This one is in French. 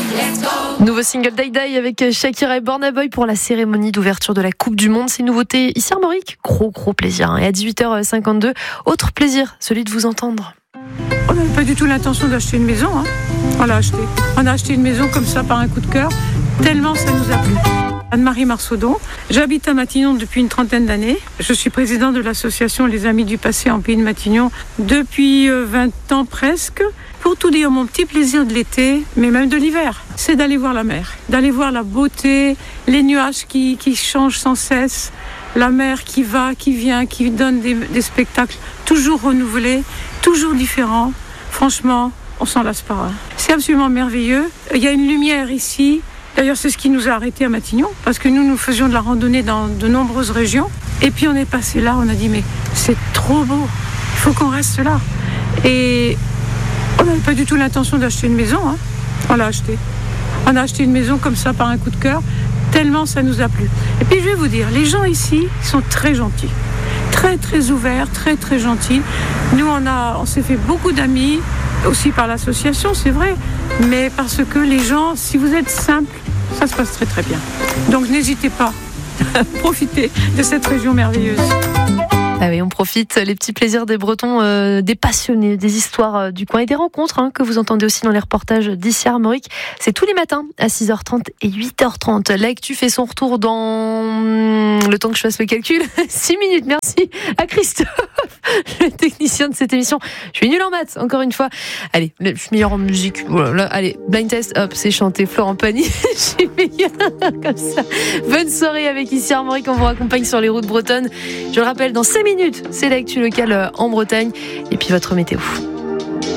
Nouveau single Day Day avec Shakira et Burna Boy pour la cérémonie d'ouverture de la Coupe du Monde. C'est une nouveauté ici Armorique. Gros plaisir. Et à 18h52, autre plaisir, celui de vous entendre. On n'avait pas du tout l'intention d'acheter une maison. On a acheté une maison comme ça par un coup de cœur, tellement ça nous a plu. Anne-Marie Marsaudon. J'habite à Matignon depuis une 30aine d'années. Je suis présidente de l'association Les Amis du Passé en Pays de Matignon depuis 20 ans presque. Pour tout dire, mon petit plaisir de l'été, mais même de l'hiver, c'est d'aller voir la mer, d'aller voir la beauté, les nuages qui changent sans cesse, la mer qui va, qui vient, qui donne des spectacles toujours renouvelés, toujours différents. Franchement, on s'en lasse pas. C'est absolument merveilleux. Il y a une lumière ici. D'ailleurs, c'est ce qui nous a arrêtés à Matignon, parce que nous faisions de la randonnée dans de nombreuses régions. Et puis on est passé là, on a dit, mais c'est trop beau, il faut qu'on reste là. Et on n'avait pas du tout l'intention d'acheter une maison. On l'a acheté. On a acheté une maison comme ça par un coup de cœur, tellement ça nous a plu. Et puis je vais vous dire, les gens ici sont très gentils, très ouverts, très gentils. Nous, on s'est fait beaucoup d'amis, aussi par l'association, c'est vrai, mais parce que les gens, si vous êtes simple, ça se passe très bien. Donc n'hésitez pas à profiter de cette région merveilleuse. Ah oui, on profite, les petits plaisirs des Bretons, des passionnés, des histoires du coin et des rencontres que vous entendez aussi dans les reportages d'ici Armorique. C'est tous les matins à 6h30 et 8h30. L'actu fait son retour dans le temps que je fasse le calcul. 6 minutes, merci à Christophe, le technicien de cette émission. Je suis nulle en maths, encore une fois. Allez, je suis meilleure en musique. Voilà, allez, blind test, hop, c'est chanté. Florent Pagny, je suis meilleure comme ça. Bonne soirée avec ici Armorique, on vous accompagne sur les routes bretonnes. Je le rappelle, dans 5 minutes, c'est l'actu locale en Bretagne et puis votre météo.